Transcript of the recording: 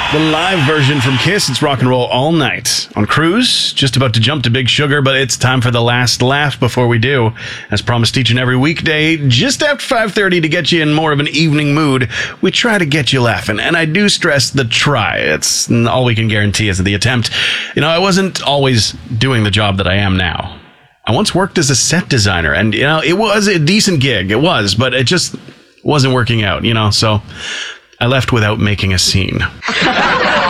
The live version from Kiss, it's rock and roll all night. On Cruise, just about to jump to Big Sugar, but it's time for the last laugh before we do. As promised each and every weekday, just after 5:30 to get you in more of an evening mood, we try to get you laughing. And I do stress the try. It's all we can guarantee is the attempt. You know, I wasn't always doing the job that I am now. I once worked as a set designer, and, you know, it was a decent gig. It was, but it just wasn't working out, you know, so I left without making a scene.